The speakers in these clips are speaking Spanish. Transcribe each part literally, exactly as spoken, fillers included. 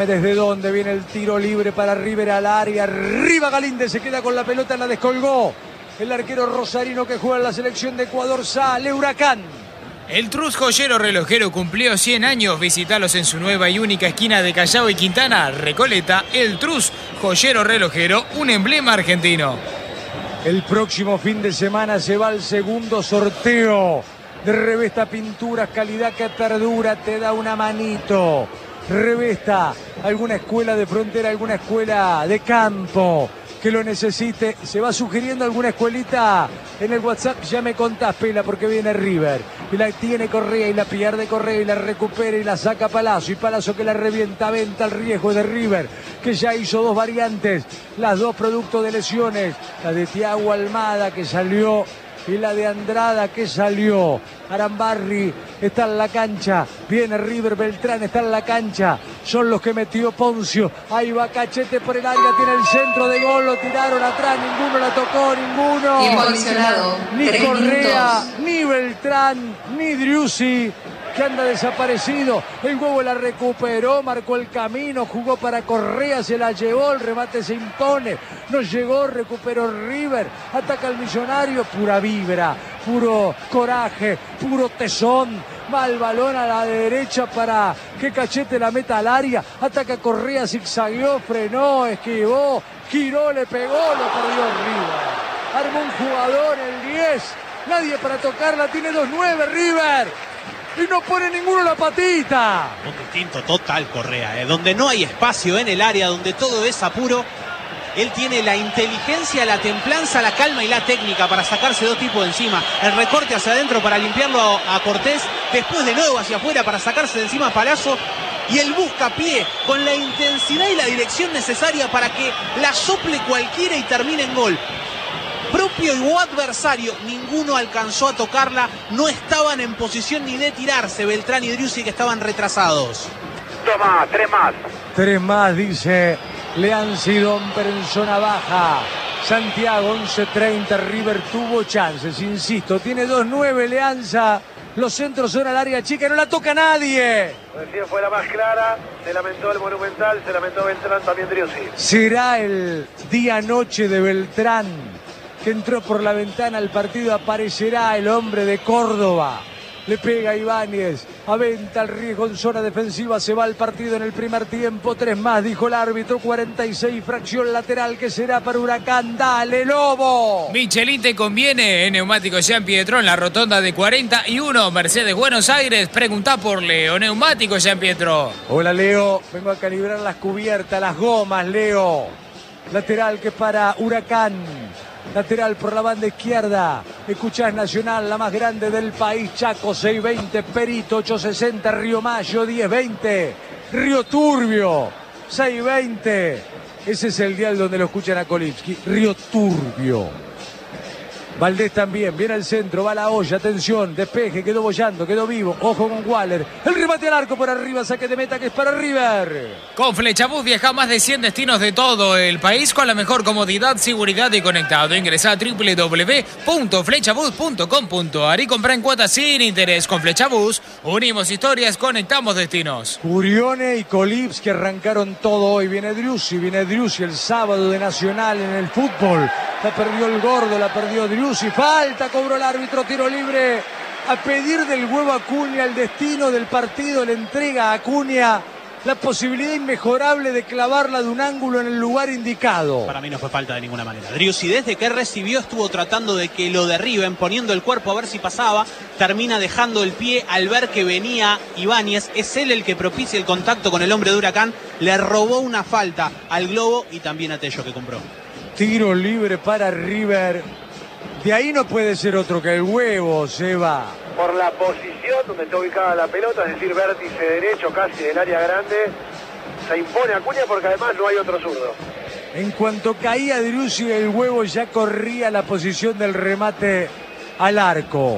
¿Desde dónde viene el tiro libre para River al área? Arriba Galíndez, se queda con la pelota, la descolgó. El arquero rosarino que juega en la selección de Ecuador, sale Huracán. El Truz joyero relojero cumplió cien años. Visitalos en su nueva y única esquina de Callao y Quintana, Recoleta. El Truz joyero relojero, un emblema argentino. El próximo fin de semana se va al segundo sorteo de Revesta Pinturas, calidad que perdura, te da una manito. Revesta, alguna escuela de frontera, alguna escuela de campo que lo necesite. Se va sugiriendo alguna escuelita en el WhatsApp, ya me contás, Pela, porque viene River y la tiene Correa y la pierde Correa y la recupera y la saca Palazzo, y Palazzo que la revienta, venta el riesgo de River, que ya hizo dos variantes, las dos producto de lesiones, la de Thiago Almada que salió y la de Andrada que salió. Arambarri está en la cancha, viene River, Beltrán está en la cancha, son los que metió Poncio, ahí va Cachete por el área, tiene el centro de gol, lo tiraron atrás, ninguno la tocó, ninguno. Tiempo adicionado, Ni tres Correa, minutos. ni Beltrán, ni Driussi, que anda desaparecido. El huevo la recuperó, marcó el camino, jugó para Correa, se la llevó, el remate se impone, no llegó, recuperó River, ataca al Millonario, pura vibra, puro coraje, puro tesón. Va el balón a la derecha para que Cachete la meta al área, ataca Correa, zigzagueó, frenó, esquivó, giró, le pegó, lo perdió River. Armó un jugador, el diez, nadie para tocarla, tiene dos nueve River. Y no pone ninguno la patita. Un distinto total Correa, ¿eh? Donde no hay espacio en el área, donde todo es apuro. Él tiene la inteligencia, la templanza, la calma y la técnica para sacarse dos tipos de encima. El recorte hacia adentro para limpiarlo a, a Cortés. Después de nuevo hacia afuera para sacarse de encima a Palazzo. Y el buscapié con la intensidad y la dirección necesaria para que la sople cualquiera y termine en gol. Propio y adversario, ninguno alcanzó a tocarla, no estaban en posición ni de tirarse Beltrán y Driussi, que estaban retrasados. Toma, tres más. Tres más, dice Leanzi Domper en zona baja. Santiago, once treinta, River tuvo chances, insisto, tiene dos nueve Leanza. Los centros son al área chica, no la toca nadie. Recién fue la más clara, se lamentó el Monumental, se lamentó Beltrán, también Driussi. Será el día-noche de Beltrán, que entró por la ventana al partido, aparecerá el hombre de Córdoba. Le pega Ibáñez, aventa el riesgo en zona defensiva, se va el partido en el primer tiempo, tres más, dijo el árbitro, cuarenta y seis, fracción lateral que será para Huracán, dale Lobo. Michelin te conviene en Neumáticos Jean Pietro en la rotonda de cuarenta y uno, Mercedes Buenos Aires, preguntá por Leo, Neumáticos Jean Pietro. Hola Leo, vengo a calibrar las cubiertas, las gomas Leo, lateral que para Huracán. Lateral por la banda izquierda. Escuchás Nacional, la más grande del país. Chaco, seiscientos veinte. Perito, ochocientos sesenta. Río Mayo, diez veinte. Río Turbio, seiscientos veinte. Ese es el dial donde lo escuchan a Kolipski. Río Turbio. Valdés también, viene al centro, va la olla, atención, despeje, quedó bollando, quedó vivo, ojo con Waller, el remate al arco por arriba, saque de meta que es para River. Con Flechabús viaja a más de cien destinos de todo el país con la mejor comodidad, seguridad y conectado. Ingresa a doble u doble u doble u punto flechabús punto com punto a r y compra en cuotas sin interés. Con Flechabús unimos historias, conectamos destinos. Curione y Kolipski arrancaron todo hoy, viene Driussi, viene Driussi el sábado de Nacional en el fútbol. La perdió el gordo, la perdió Driussi, falta, cobró el árbitro, tiro libre. A pedir del huevo Acuña, el destino del partido le entrega a Acuña la posibilidad inmejorable de clavarla de un ángulo en el lugar indicado. Para mí no fue falta de ninguna manera. Driussi desde que recibió estuvo tratando de que lo derriben, poniendo el cuerpo a ver si pasaba, termina dejando el pie al ver que venía Ibáñez, es él el que propicia el contacto con el hombre de Huracán, le robó una falta al Globo y también a Tello que compró. Tiro libre para River. De ahí no puede ser otro que el huevo, Seba. Por la posición donde está ubicada la pelota, es decir, vértice derecho casi del área grande, se impone Acuña porque además no hay otro zurdo. En cuanto caía Driussi, el huevo ya corría la posición del remate al arco.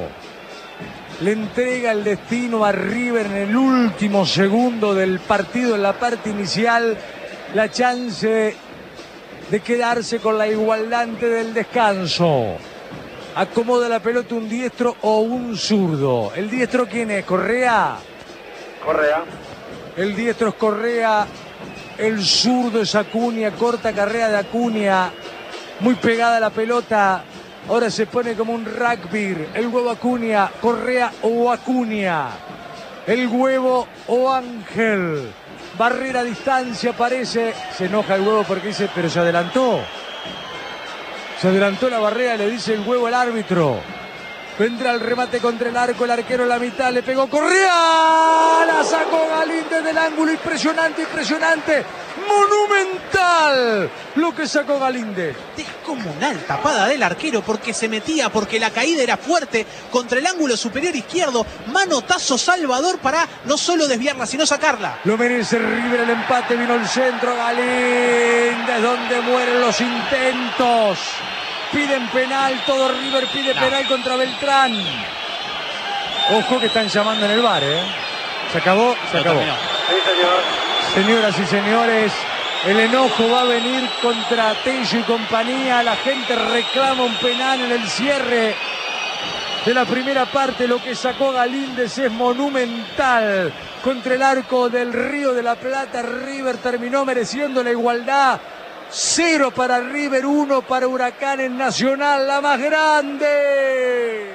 Le entrega el destino a River en el último segundo del partido, en la parte inicial, la chance de quedarse con la igualdad antes del descanso. Acomoda la pelota un diestro o un zurdo. ¿El diestro quién es? ¿Correa? Correa. El diestro es Correa. El zurdo es Acuña, corta carrera de Acuña. Muy pegada la pelota. Ahora se pone como un rugby. El huevo Acuña, Correa o Acuña. El huevo o Ángel. Barrera a distancia parece. Se enoja el huevo porque dice, pero se adelantó. Se adelantó la barrera, le dice el huevo al árbitro. Vendrá el remate contra el arco, el arquero en la mitad, le pegó Correa, la sacó Galíndez del ángulo, impresionante, impresionante, monumental lo que sacó Galíndez. Descomunal tapada del arquero porque se metía, porque la caída era fuerte contra el ángulo superior izquierdo, manotazo Salvador para no solo desviarla, sino sacarla. Lo merece River, el empate, vino el centro, Galíndez, donde mueren los intentos. Piden penal, todo River pide no. penal contra Beltrán. Ojo que están llamando en el bar, ¿eh? Se acabó, se acabó. Sí, señor. Señoras y señores, el enojo va a venir contra Tello y compañía. La gente reclama un penal en el cierre de la primera parte. Lo que sacó Galíndez es monumental. Contra el arco del Río de la Plata, River terminó mereciendo la igualdad. Cero para River, uno para Huracán en Nacional, la más grande.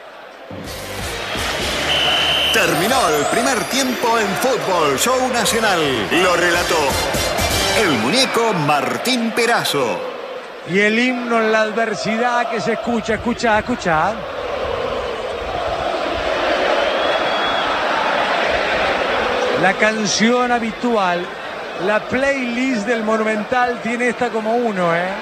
Terminó el primer tiempo en Fútbol Show Nacional. Lo relató el muñeco Martín Perazo. Y el himno en la adversidad que se escucha, escucha, escucha. La canción habitual. La playlist del Monumental tiene esta como uno, ¿eh?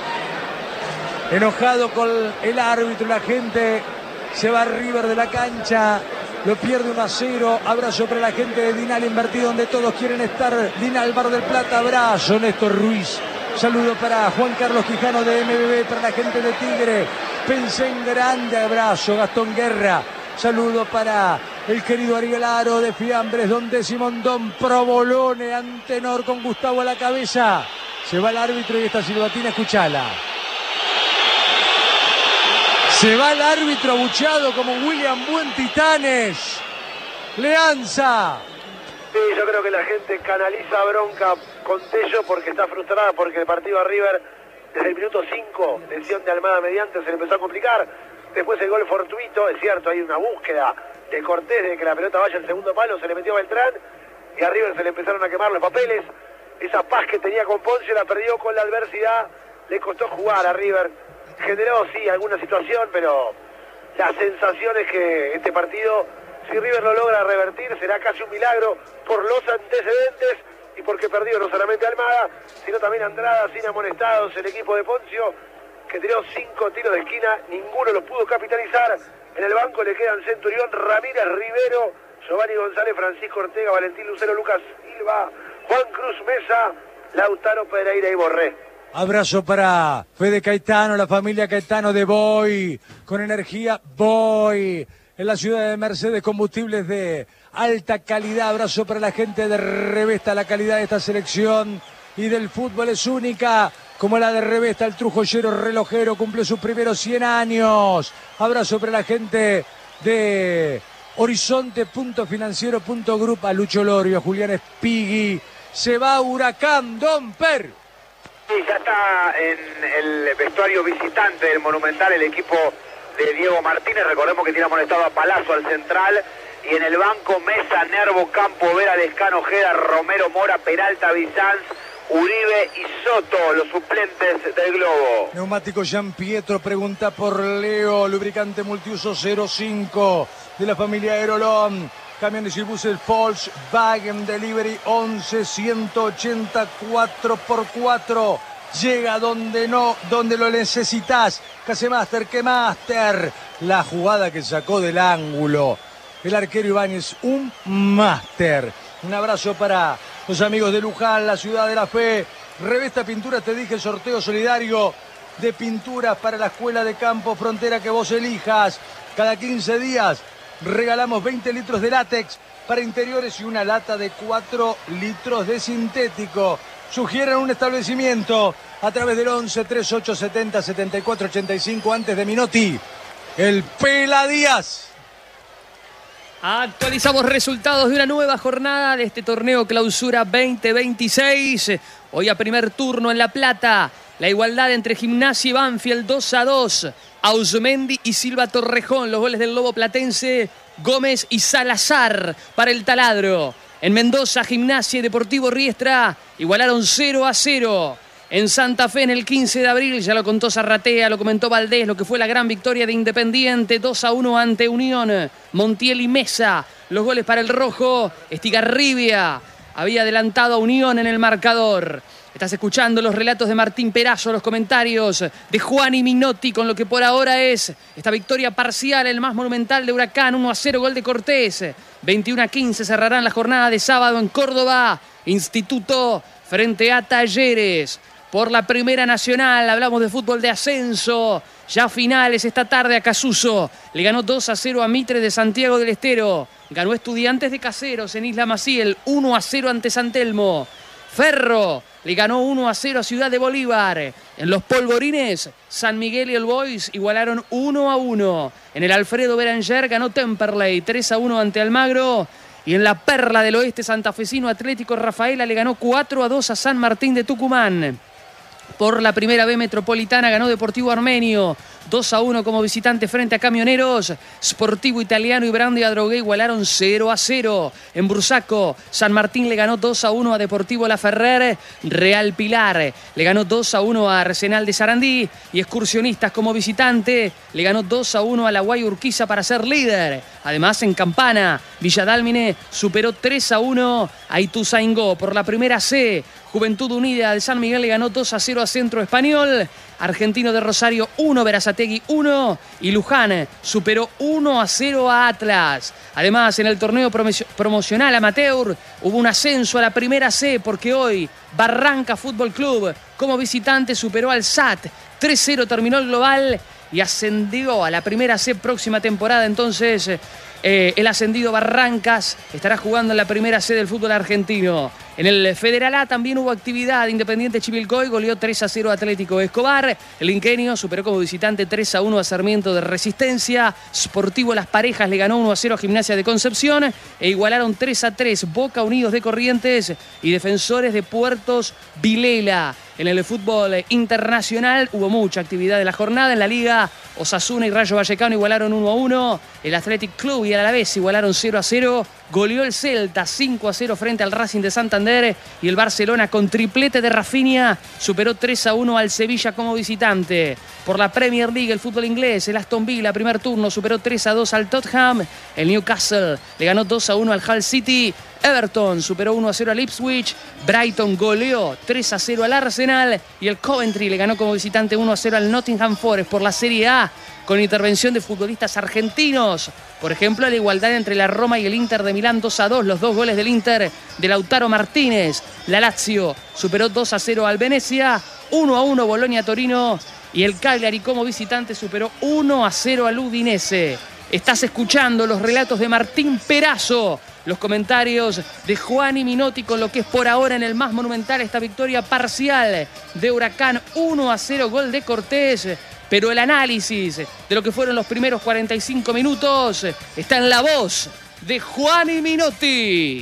Enojado con el árbitro, la gente se va a River de la cancha, lo pierde uno a cero. Abrazo para la gente de Dinal Invertido, donde todos quieren estar. Dinal Bar del Plata, abrazo. Néstor Ruiz, saludo para Juan Carlos Quijano de M B B, para la gente de Tigre. Pensé en grande, abrazo. Gastón Guerra, saludo para el querido Ariel Aro de Fiambres, don Simondón, Provolone, Antenor con Gustavo a la cabeza. Se va el árbitro y esta silbatina, escuchala. Se va el árbitro abucheado como William Buen Titanes. Leanza. Sí, yo creo que la gente canaliza bronca con Tello porque está frustrada, porque el partido a River desde el minuto cinco, lesión de Almada mediante, se le empezó a complicar. Después el gol fortuito, es cierto, hay una búsqueda de Cortés de que la pelota vaya al segundo palo, se le metió Beltrán y a River se le empezaron a quemar los papeles. Esa paz que tenía con Ponce la perdió con la adversidad, le costó jugar a River. Generó, sí, alguna situación, pero la sensación es que este partido, si River lo logra revertir, será casi un milagro por los antecedentes y porque perdió no solamente Almada, sino también Andrada, sin amonestados, el equipo de Poncio, que tiró cinco tiros de esquina, ninguno los pudo capitalizar. En el banco le quedan Centurión, Ramírez, Rivero, Giovanni González, Francisco Ortega, Valentín Lucero, Lucas Silva, Juan Cruz Mesa, Lautaro Pereira y Borré. Abrazo para Fede Caetano, la familia Caetano de Boy, con energía Boy, en la ciudad de Mercedes, combustibles de alta calidad. Abrazo para la gente de Revesta, la calidad de esta selección y del fútbol es única, como la de Revesta, el trujollero relojero, cumple sus primeros cien años. Abrazo para la gente de Horizonte punto financiero punto group, a Lucho Lorio, a Julián Espigui. Se va Huracán, Don Per. Sí, ya está en el vestuario visitante del Monumental el equipo de Diego Martínez. Recordemos que tiene amonestado a Palazzo al central. Y en el banco, Mesa, Nervo, Campo, Vera, Lescano, Ojeda, Romero, Mora, Peralta, Bizanz, Uribe y Soto, los suplentes del Globo. Neumático Jean Pietro pregunta por Leo, lubricante multiuso cero cinco de la familia Aerolón. Camiones y buses Volkswagen Delivery once ciento ochenta cuatro por cuatro. Llega donde no, donde lo necesitas. Casemaster, que Master. La jugada que sacó del ángulo el arquero Ibáñez, un máster. Un abrazo para los amigos de Luján, la ciudad de la fe. Revesta Pinturas, te dije, sorteo solidario de pinturas para la escuela de campo Frontera que vos elijas. Cada quince días regalamos veinte litros de látex para interiores y una lata de cuatro litros de sintético. Sugieran un establecimiento a través del once, treinta y ocho, setenta, setenta y cuatro, ochenta y cinco antes de Minotti. El Pela Díaz. Actualizamos resultados de una nueva jornada de este torneo Clausura veinte veintiséis. Hoy a primer turno en La Plata. La igualdad entre Gimnasia y Banfield dos a dos. Ausmendi y Silva Torrejón. Los goles del Lobo Platense. Gómez y Salazar para el Taladro. En Mendoza, Gimnasia y Deportivo Riestra igualaron cero a cero. En Santa Fe, en el quince de abril, ya lo contó Zarratea, lo comentó Valdés, lo que fue la gran victoria de Independiente, dos a uno ante Unión. Montiel y Mesa, los goles para el rojo. Estigarribia había adelantado a Unión en el marcador. Estás escuchando los relatos de Martín Perazo, los comentarios de Juan y Minotti con lo que por ahora es esta victoria parcial, el más monumental de Huracán, uno a cero, gol de Cortés. veintiuno a quince cerrarán la jornada de sábado en Córdoba. Instituto frente a Talleres. Por la Primera Nacional, hablamos de fútbol de ascenso. Ya finales esta tarde a Casuso. Le ganó dos a cero a Mitre de Santiago del Estero. Ganó Estudiantes de Caseros en Isla Maciel, uno a cero ante San Telmo. Ferro le ganó uno a cero a Ciudad de Bolívar. En los Polvorines, San Miguel y el Boys igualaron uno a uno. En el Alfredo Beranger ganó Temperley tres a uno ante Almagro. Y en la Perla del Oeste santafesino, Atlético Rafaela le ganó cuatro a dos a San Martín de Tucumán. Por la Primera B Metropolitana ganó Deportivo Armenio dos a uno como visitante frente a Camioneros. Sportivo Italiano y Brandi Adrogué igualaron cero a cero. En Bursaco, San Martín le ganó dos a uno a Deportivo La Ferrer. Real Pilar le ganó dos a uno a Arsenal de Sarandí. Y Excursionistas como visitante le ganó dos a uno a la Guay Urquiza para ser líder. Además, en Campana, Villadálmine superó tres a uno a Ituzaingó. Por la Primera C, Juventud Unida de San Miguel le ganó dos a cero a Centro Español. Argentino de Rosario uno, Berazategui uno y Luján superó uno a cero a Atlas. Además, en el torneo promocional amateur hubo un ascenso a la Primera C porque hoy Barranca Fútbol Club como visitante superó al S A T. tres cero terminó el global y ascendió a la Primera C próxima temporada. Entonces, eh, el ascendido Barrancas estará jugando en la Primera C del fútbol argentino. En el Federal A también hubo actividad. Independiente Chivilcoy goleó tres a cero Atlético Escobar. El Inquenio superó como visitante tres a uno a Sarmiento de Resistencia. Sportivo Las Parejas le ganó uno a cero a Gimnasia de Concepción. E igualaron tres a tres Boca Unidos de Corrientes y Defensores de Puertos Vilela. En el fútbol internacional hubo mucha actividad en la jornada. En la Liga, Osasuna y Rayo Vallecano igualaron uno a uno. El Athletic Club y Alavés igualaron cero a cero. Goleó el Celta cinco a cero frente al Racing de Santander. Y el Barcelona con triplete de Rafinha superó tres a uno al Sevilla como visitante. Por la Premier League, el fútbol inglés, el Aston Villa, primer turno, superó tres a dos al Tottenham. El Newcastle le ganó dos a uno al Hull City. Everton superó uno a cero al Ipswich. Brighton goleó tres a cero al Arsenal. Y el Coventry le ganó como visitante uno a cero al Nottingham Forest. Por la Serie A, con intervención de futbolistas argentinos. Por ejemplo, la igualdad entre la Roma y el Inter de Milán dos a dos. Los dos goles del Inter de Lautaro Martínez. La Lazio superó dos a cero al Venecia. uno a uno Bolonia-Torino. Y el Cagliari como visitante superó uno a cero al Udinese. Estás escuchando los relatos de Martín Perazo. Los comentarios de Juan y Minotti con lo que es por ahora en el más monumental esta victoria parcial de Huracán uno a cero, gol de Cortés. Pero el análisis de lo que fueron los primeros cuarenta y cinco minutos está en la voz de Juan y Minotti.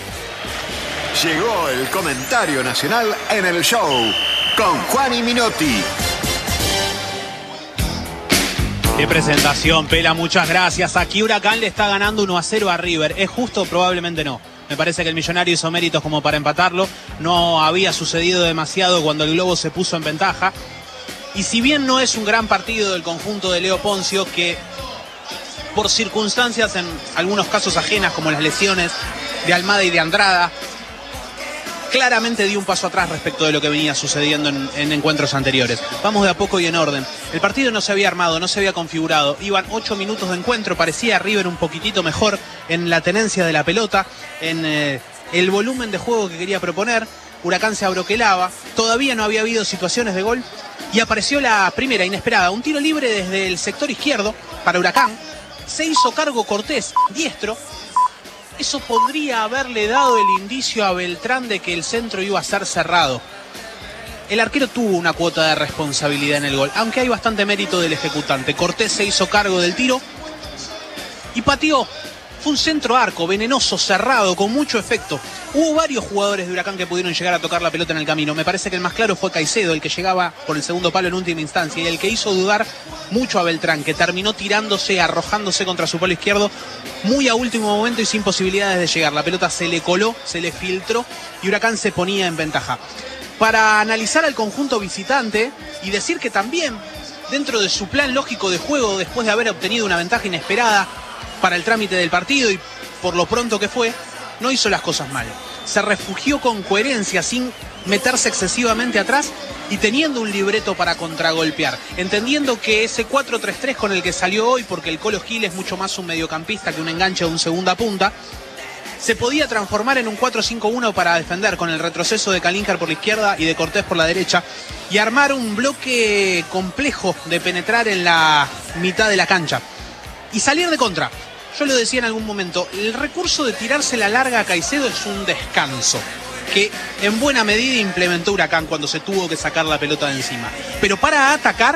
Llegó el comentario nacional en el show con Juan y Minotti. Qué presentación, Pela, muchas gracias. Aquí Huracán le está ganando uno a cero a River. ¿Es justo? Probablemente no. Me parece que el Millonario hizo méritos como para empatarlo. No había sucedido demasiado cuando el Globo se puso en ventaja. Y si bien no es un gran partido del conjunto de Leo Poncio, que por circunstancias en algunos casos ajenas, como las lesiones de Almada y de Andrada, claramente dio un paso atrás respecto de lo que venía sucediendo en, en encuentros anteriores. Vamos de a poco y en orden. El partido no se había armado, no se había configurado. Iban ocho minutos de encuentro, parecía River un poquitito mejor en la tenencia de la pelota, en eh, el volumen de juego que quería proponer. Huracán se abroquelaba, todavía no había habido situaciones de gol y apareció la primera inesperada, un tiro libre desde el sector izquierdo para Huracán. Se hizo cargo Cortés, diestro. Eso podría haberle dado el indicio a Beltrán de que el centro iba a ser cerrado. El arquero tuvo una cuota de responsabilidad en el gol, aunque hay bastante mérito del ejecutante. Cortés se hizo cargo del tiro y pateó Fue un centro arco, venenoso, cerrado, con mucho efecto. Hubo varios jugadores de Huracán que pudieron llegar a tocar la pelota en el camino. Me parece que el más claro fue Caicedo, el que llegaba por el segundo palo en última instancia, y el que hizo dudar mucho a Beltrán, que terminó tirándose, arrojándose contra su palo izquierdo, muy a último momento y sin posibilidades de llegar. La pelota se le coló, se le filtró y Huracán se ponía en ventaja. Para analizar al conjunto visitante y decir que también, dentro de su plan lógico de juego, después de haber obtenido una ventaja inesperada para el trámite del partido y por lo pronto que fue, no hizo las cosas mal. Se refugió con coherencia, sin meterse excesivamente atrás y teniendo un libreto para contragolpear, entendiendo que ese cuatro tres tres con el que salió hoy, porque el Colo Gil es mucho más un mediocampista que un enganche de un segunda punta, se podía transformar en un cuatro cinco uno para defender, con el retroceso de Calínjar por la izquierda y de Cortés por la derecha, y armar un bloque complejo de penetrar en la mitad de la cancha y salir de contra. Yo lo decía en algún momento, el recurso de tirarse la larga a Caicedo es un descanso que en buena medida implementó Huracán cuando se tuvo que sacar la pelota de encima. Pero para atacar,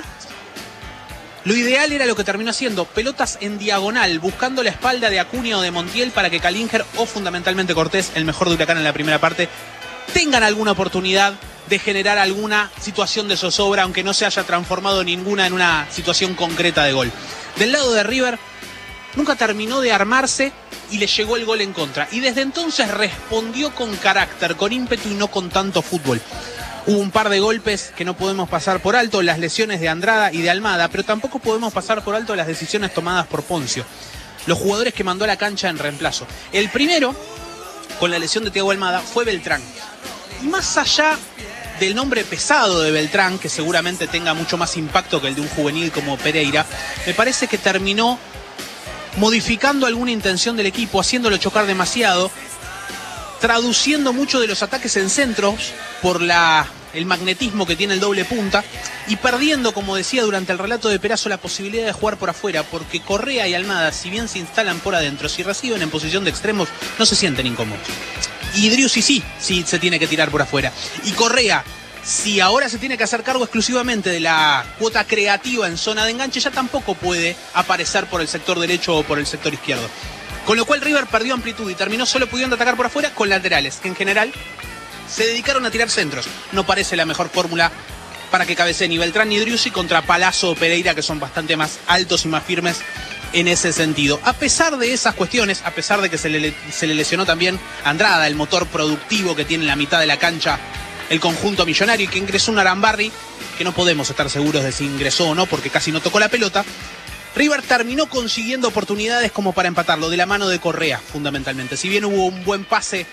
lo ideal era lo que terminó haciendo, pelotas en diagonal, buscando la espalda de Acuña o de Montiel para que Calínjar o fundamentalmente Cortés, el mejor de Huracán en la primera parte, tengan alguna oportunidad de generar alguna situación de zozobra, aunque no se haya transformado ninguna en una situación concreta de gol. Del lado de River, nunca terminó de armarse y le llegó el gol en contra. Y desde entonces respondió con carácter, con ímpetu y no con tanto fútbol. Hubo un par de golpes que no podemos pasar por alto, las lesiones de Andrada y de Almada, pero tampoco podemos pasar por alto las decisiones tomadas por Poncio, los jugadores que mandó a la cancha en reemplazo. El primero, con la lesión de Thiago Almada, fue Beltrán. Y más allá del nombre pesado de Beltrán, que seguramente tenga mucho más impacto que el de un juvenil como Pereira, me parece que terminó modificando alguna intención del equipo, haciéndolo chocar demasiado, traduciendo mucho de los ataques en centros por la, el magnetismo que tiene el doble punta y perdiendo, como decía durante el relato de Perazo, la posibilidad de jugar por afuera, porque Correa y Almada, si bien se instalan por adentro, si reciben en posición de extremos, no se sienten incómodos. Y Driussi sí, sí se tiene que tirar por afuera. Y Correa, si ahora se tiene que hacer cargo exclusivamente de la cuota creativa en zona de enganche, ya tampoco puede aparecer por el sector derecho o por el sector izquierdo. Con lo cual River perdió amplitud y terminó solo pudiendo atacar por afuera con laterales, que en general se dedicaron a tirar centros. No parece la mejor fórmula para que cabeceen ni Beltrán ni Driussi contra Palazzo o Pereira, que son bastante más altos y más firmes en ese sentido. A pesar de esas cuestiones, a pesar de que se le, se le lesionó también Andrada, el motor productivo que tiene en la mitad de la cancha el conjunto millonario, y que ingresó un Arambarri, que no podemos estar seguros de si ingresó o no porque casi no tocó la pelota, River terminó consiguiendo oportunidades como para empatarlo, de la mano de Correa fundamentalmente. Si bien hubo un buen pase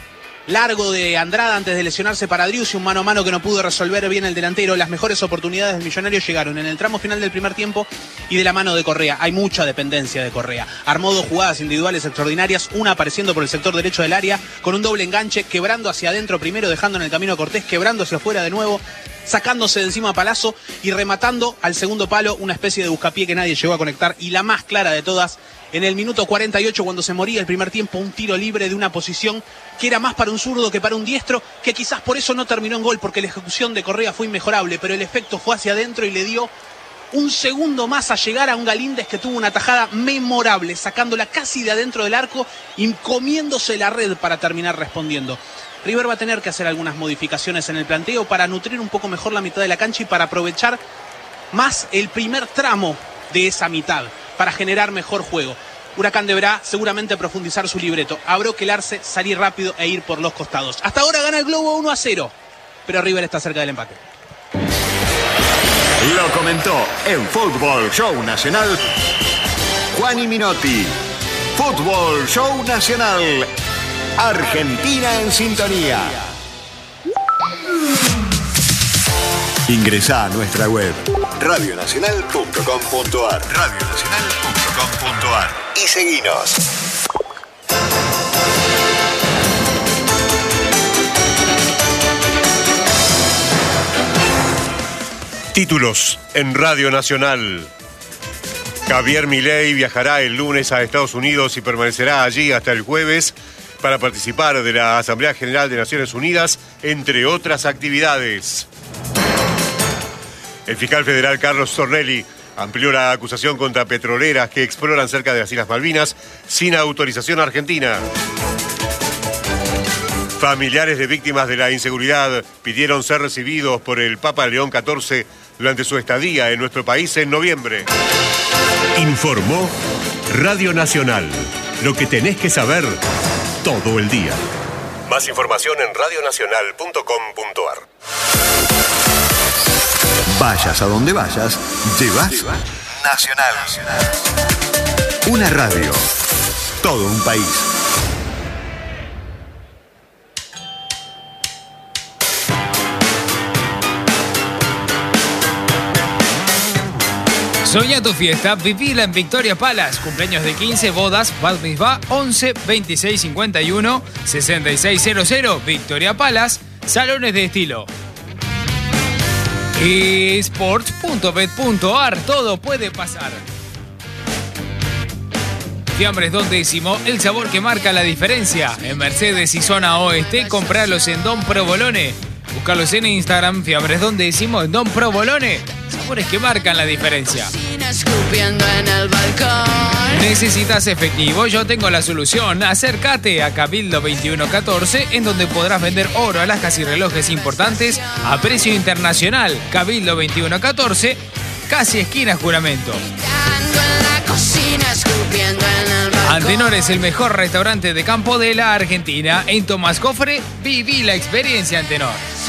largo de Andrada antes de lesionarse para Driussi, un mano a mano que no pudo resolver bien el delantero, las mejores oportunidades del Millonario llegaron en el tramo final del primer tiempo y de la mano de Correa. Hay mucha dependencia de Correa. Armó dos jugadas individuales extraordinarias, una apareciendo por el sector derecho del área con un doble enganche, quebrando hacia adentro primero, dejando en el camino a Cortés, quebrando hacia afuera de nuevo, sacándose de encima a Palazzo y rematando al segundo palo, una especie de buscapié que nadie llegó a conectar, y la más clara de todas, en el minuto cuarenta y ocho, cuando se moría el primer tiempo, un tiro libre de una posición que era más para un zurdo que para un diestro, que quizás por eso no terminó en gol, porque la ejecución de Correa fue inmejorable, pero el efecto fue hacia adentro y le dio un segundo más a llegar a un Galíndez que tuvo una tajada memorable, sacándola casi de adentro del arco y comiéndose la red para terminar respondiendo. River va a tener que hacer algunas modificaciones en el planteo para nutrir un poco mejor la mitad de la cancha y para aprovechar más el primer tramo de esa mitad, para generar mejor juego. Huracán deberá seguramente profundizar su libreto, abroquelarse, salir rápido e ir por los costados. Hasta ahora gana el Globo uno a cero, pero River está cerca del empate. Lo comentó en Fútbol Show Nacional Juani Minotti. Fútbol Show Nacional. Argentina en sintonía. Ingresá a nuestra web radio nacional punto com punto ar radio nacional punto com punto ar y seguinos. Títulos en Radio Nacional. Javier Milei viajará el lunes a Estados Unidos y permanecerá allí hasta el jueves para participar de la Asamblea General de Naciones Unidas, entre otras actividades. El fiscal federal Carlos Stornelli amplió la acusación contra petroleras que exploran cerca de las Islas Malvinas sin autorización argentina. Familiares de víctimas de la inseguridad pidieron ser recibidos por el Papa León catorce durante su estadía en nuestro país en noviembre. Informó Radio Nacional. Lo que tenés que saber todo el día. Más información en radio nacional punto com punto a r. Vayas a donde vayas, llevas Nacional. Una radio. Todo un país. Soñá tu fiesta, vivila en Victoria Palace. Cumpleaños de quince, bodas, bat mitzvah, once, veintiséis, cincuenta y uno, sesenta y seis cero cero. Victoria Palace, salones de estilo. esports punto bet punto a r, todo puede pasar. Fiambres Don Décimo, el sabor que marca la diferencia. En Mercedes y zona oeste, compralos en Don Provolone. Búscalos en Instagram, Fiambres Don Décimo, en Don Provolone. Sabores que marcan la diferencia. ¿Necesitas efectivo? Yo tengo la solución. Acércate a Cabildo veintiuno catorce, en donde podrás vender oro, alhajas y relojes importantes a precio internacional. Cabildo veintiuno catorce, casi esquina Juramento. Antenor es el mejor restaurante de campo de la Argentina. En Tomás Cofre, viví la experiencia Antenor.